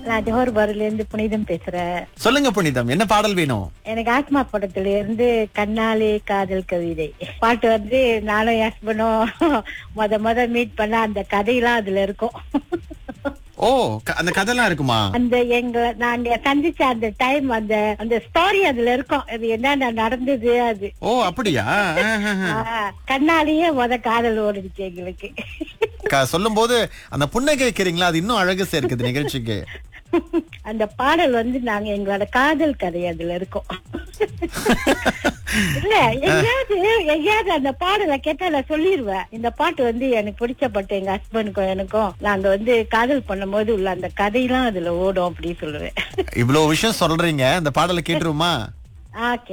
நான் ஜோஹர் பாருல இருந்து புனிதம் பேசுறேன். சொல்லுங்க புனிதம், என்ன பாடல் வேணும்? எனக்கு ஆத்மா படத்துல இருந்து கண்ணாலே காதல் கவிதை பாட்டு வந்து நானும் ஹஸ்பண்டும் முத மீட் பண்ண அந்த கதையெல்லாம் அதுல இருக்கும். ஓ, அந்த கதைலாம் இருக்குமா? அந்த நாங்க சந்திச்ச அந்த டைம் அந்த அந்த ஸ்டோரி அதுல இருக்கும். அது என்ன நடந்தது அது. ஓ அப்படியா? கண்ணாலேயே காதல் ஓடுச்சு எங்களுக்கு. சொல்லும் போது அந்த புன்னகை வைக்கிறீங்களா, அது இன்னும் அழகு சேர்க்குது நிகழ்ச்சிக்கு. அந்த பாடல் வந்து நாங்க எங்களோட காதல் கதை அதுல இருக்கோம். இல்ல எங்கேயாவது அந்த பாடலை கேட்டா நான் சொல்லிடுவேன், இந்த பாட்டு வந்து எனக்கு பிடிச்ச பாட்டு, எங்க ஹஸ்பண்டுக்கும் எனக்கும் நாங்க வந்து காதல் பண்ணும் போது உள்ள அந்த கதையெல்லாம் அதுல ஓடும் அப்படி சொல்லுவேன். இவ்வளவு விஷயம் சொல்றீங்க, அந்த பாடலை கேட்டுருமா?